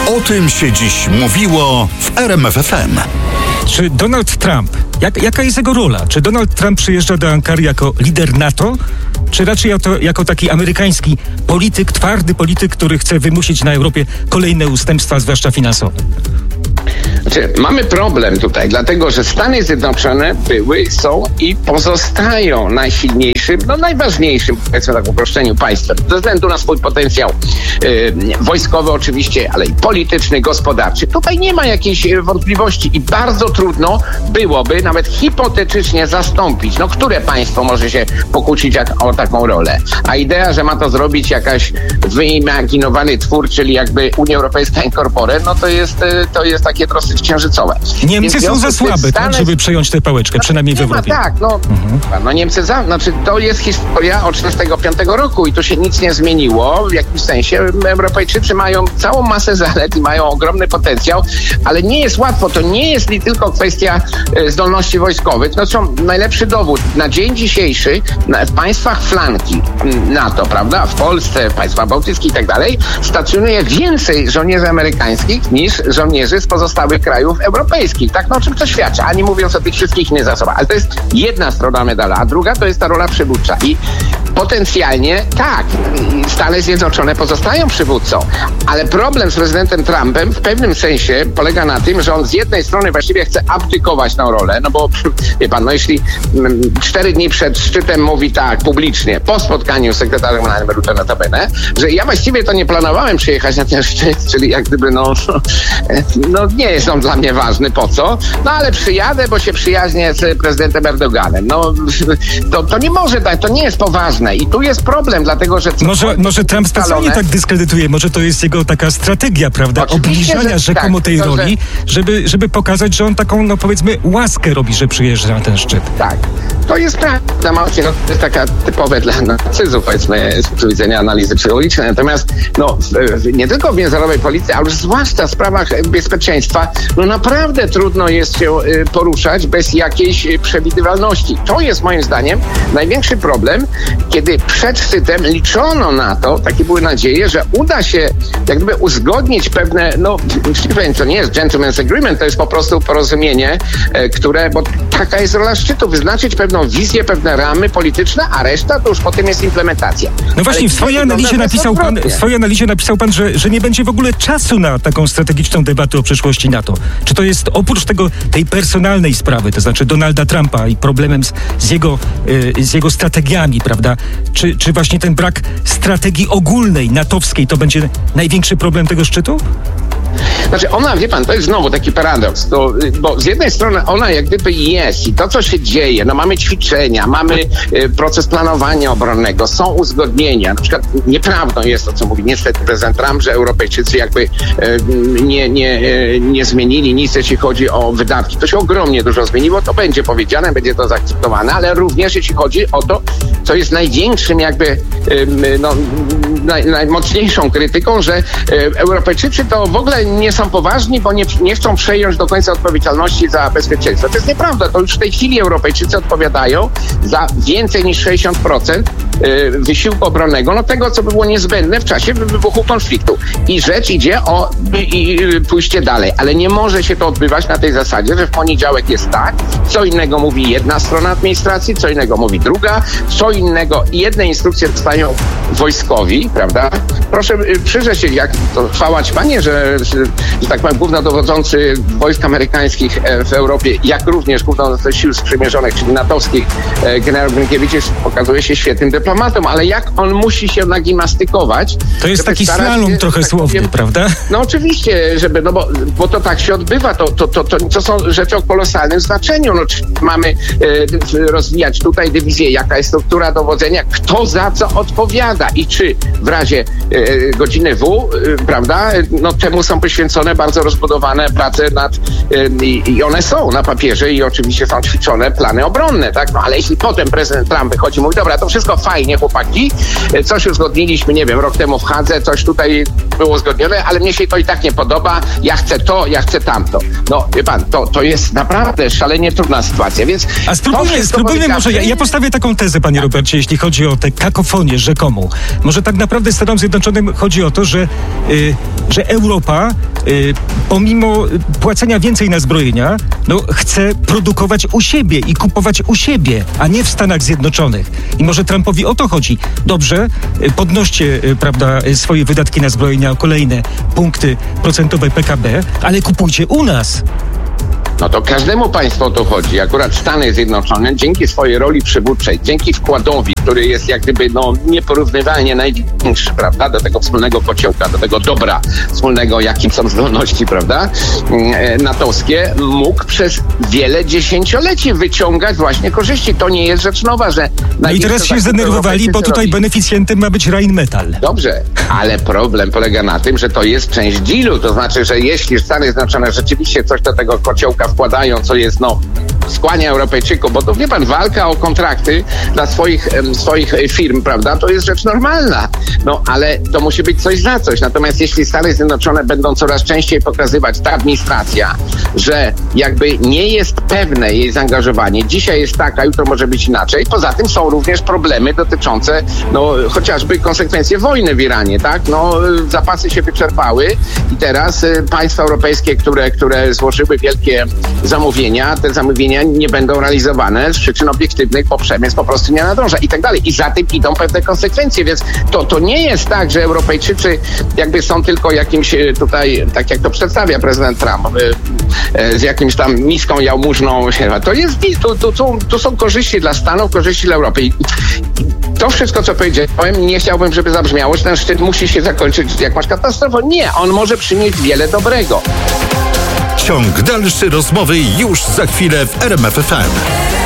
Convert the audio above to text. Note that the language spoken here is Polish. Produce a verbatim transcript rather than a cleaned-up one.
O tym się dziś mówiło w R M F F M. Czy Donald Trump, jak, jaka jest jego rola? Czy Donald Trump przyjeżdża do Ankary jako lider NATO, czy raczej jako, jako taki amerykański polityk, twardy polityk, który chce wymusić na Europie kolejne ustępstwa, zwłaszcza finansowe? Znaczy, mamy problem tutaj, dlatego że Stany Zjednoczone były, są i pozostają najsilniejszym, no najważniejszym, powiedzmy tak w uproszczeniu, państwem. Ze względu na swój potencjał yy, wojskowy oczywiście, ale i polityczny, gospodarczy. Tutaj nie ma jakiejś wątpliwości i bardzo trudno byłoby nawet hipotetycznie zastąpić. No które państwo może się pokłócić jak, o taką rolę? A idea, że ma to zrobić jakaś wyimaginowany twór, czyli jakby Unia Europejska in corpore, no to jest, to jest takie dosyć księżycowe. Niemcy Więc są za słabe, Stanów... tak, żeby przejąć tę pałeczkę, no, przynajmniej w Europie. Ma, tak, no, mhm. no Niemcy za, znaczy to jest historia od czterdziestego piątego roku i tu się nic nie zmieniło. W jakimś sensie Europejczycy mają całą masę zalet i mają ogromny potencjał, ale nie jest łatwo. To nie jest tylko kwestia e, zdolności wojskowych. No są najlepszy dowód. Na dzień dzisiejszy na, w państwach flanki NATO, prawda, w Polsce, w państwach bałtyckich i tak dalej, stacjonuje więcej żołnierzy amerykańskich niż żołnierzy z pozostałych krajów europejskich. Tak, no o czym to świadczy? A nie mówiąc o tych wszystkich innych zasobach. Ale to jest jedna strona medala, a druga to jest ta rola przywódcza. I potencjalnie tak, Stany Zjednoczone pozostają przywódcą, ale problem z prezydentem Trumpem w pewnym sensie polega na tym, że on z jednej strony właściwie chce abdykować na rolę, no bo wie pan, no jeśli m, cztery dni przed szczytem mówi tak publicznie, po spotkaniu z sekretarzem generalnym Rutte notabene, że ja właściwie to nie planowałem przyjechać na ten szczyt, czyli jak gdyby no, no nie jest on dla mnie ważny, po co? No ale przyjadę, bo się przyjaźnię z prezydentem Erdoganem. No to, to nie może tak, to nie jest poważne i tu jest problem, dlatego że... Może, może Trump specjalnie tak dyskredytuje, może to jest jego taka strategia, prawda, oczywiście, obniżania że, rzekomo tak, tej to, roli, że... żeby, żeby pokazać, że on taką, no powiedzmy, łaskę robi, że przyjeżdża na ten szczyt. Tak, to jest prawda, no, to jest taka typowe dla narcyzów, powiedzmy, z punktu widzenia analizy psychologicznej, natomiast no, w, nie tylko w międzynarodowej polityce, ale zwłaszcza w sprawach bezpieczeństwa, no naprawdę trudno jest się y, poruszać bez jakiejś y, przewidywalności. To jest moim zdaniem największy problem, kiedy przed szczytem liczono na to, takie były nadzieje, że uda się jak gdyby uzgodnić pewne, no to nie jest gentleman's agreement, to jest po prostu porozumienie, y, które, bo taka jest rola szczytu, wyznaczyć pewną wizję, pewne ramy polityczne, a reszta to już potem jest implementacja. No właśnie, w swojej analizie napisał pan, w swojej analizie napisał pan, że, że nie będzie w ogóle czasu na taką strategiczną debatę o przyszłości NATO. Czy to jest oprócz tego, tej personalnej sprawy, to znaczy Donalda Trumpa i problemem z, z, jego, y, z jego strategiami, prawda? Czy, czy właśnie ten brak strategii ogólnej, natowskiej, to będzie największy problem tego szczytu? Znaczy ona, wie pan, to jest znowu taki paradoks, to, bo z jednej strony ona jak gdyby jest i to, co się dzieje, no mamy ćwiczenia, mamy y, proces planowania obronnego, są uzgodnienia. Na przykład nieprawdą jest to, co mówi niestety prezydent Trump, że Europejczycy jakby y, nie, nie, y, nie zmienili nic, jeśli chodzi o wydatki. To się ogromnie dużo zmieniło, to będzie powiedziane, będzie to zaakceptowane, ale również jeśli chodzi o to, co jest największym jakby y, no, naj, najmocniejszą krytyką, że y, Europejczycy to w ogóle nie są poważni, bo nie, nie chcą przejąć do końca odpowiedzialności za bezpieczeństwo. To jest nieprawda. To już w tej chwili Europejczycy odpowiadają za więcej niż sześćdziesiąt procent wysiłku obronnego, no tego, co by było niezbędne w czasie wybuchu konfliktu. I rzecz idzie o i, i pójście dalej. Ale nie może się to odbywać na tej zasadzie, że w poniedziałek jest tak, co innego mówi jedna strona administracji, co innego mówi druga, co innego jedne instrukcje dostają wojskowi, prawda? Proszę przyjrzeć się, jak to chwała ci panie, że, że, że tak powiem, głównodowodzący wojsk amerykańskich w Europie, jak również głównodowodzący sił sprzymierzonych, czyli natowskich, generał Grynkiewiczus okazuje się świetnym dyplomatą, ale jak on musi się nagimastykować. To jest taki slalom się, trochę tak słowny, powiem, prawda? No oczywiście, żeby, no bo, bo to tak się odbywa, to, to, to, to, to są rzeczy o kolosalnym znaczeniu. No, czy mamy e, rozwijać tutaj dywizję, jaka jest struktura dowodzenia, kto za co odpowiada i czy w razie e, godziny W, e, prawda, no temu są poświęcone bardzo rozbudowane prace nad, e, i, i one są na papierze i oczywiście są ćwiczone plany obronne, tak? No ale jeśli potem prezydent Trump wychodzi i mówi, dobra, to wszystko fajnie, chłopaki, coś uzgodniliśmy, nie wiem, rok temu w Hadze, coś tutaj było uzgodnione, ale mnie się to i tak nie podoba, ja chcę to, ja chcę tamto. No, wie pan, to, to jest naprawdę szalenie trudna sytuacja, więc... A spróbujmy, spróbujmy może, ja, ja postawię taką tezę, panie Robercie, jeśli chodzi o tę kakofonię rzekomą. Może tak naprawdę Stanom Zjednoczonym chodzi o to, że y, że Europa y, pomimo płacenia więcej na zbrojenia, no chce produkować u siebie i kupować u siebie, a nie w Stanach Zjednoczonych. I może Trumpowi o to chodzi. Dobrze, y, podnoście y, prawda, swoje wydatki na zbrojenia o kolejne punkty procentowe P K B, ale kupujcie u nas. No to każdemu państwu o to chodzi. Akurat Stany Zjednoczone dzięki swojej roli przywódczej, dzięki wkładowi, który jest jak gdyby no, nieporównywalnie największy, prawda, do tego wspólnego kociołka, do tego dobra wspólnego, jakim są zdolności, prawda, natowskie, mógł przez wiele dziesięcioleci wyciągać właśnie korzyści. To nie jest rzecz nowa, że... No i teraz się zdenerwowali, bo tutaj beneficjentem ma być Rheinmetall. Dobrze, ale problem polega na tym, że to jest część dealu, to znaczy, że jeśli Stany Zjednoczone rzeczywiście coś do tego kociołka wkładają, co jest, no, skłania Europejczyków, bo to, wie pan, walka o kontrakty dla swoich, swoich firm, prawda, to jest rzecz normalna. No, ale to musi być coś za coś. Natomiast jeśli Stany Zjednoczone będą coraz częściej pokazywać, ta administracja, że jakby nie jest pewne jej zaangażowanie, dzisiaj jest tak, a jutro może być inaczej. Poza tym są również problemy dotyczące, no, chociażby konsekwencje wojny w Iranie, tak? No, zapasy się wyczerpały i teraz y, państwa europejskie, które, które złożyły wielkie zamówienia, te zamówienia nie będą realizowane z przyczyn obiektywnych, bo przemysł po prostu nie nadąża i tak dalej. I za tym idą pewne konsekwencje, więc to, to nie jest tak, że Europejczycy jakby są tylko jakimś tutaj, tak jak to przedstawia prezydent Trump, z jakimś tam miską jałmużną. To jest, tu, tu, tu, tu są korzyści dla Stanów, korzyści dla Europy. I to wszystko, co powiedziałem, nie chciałbym, żeby zabrzmiało, że ten szczyt musi się zakończyć jakąś katastrofą. Nie, on może przynieść wiele dobrego. Ciąg dalszy rozmowy już za chwilę w R M F F M.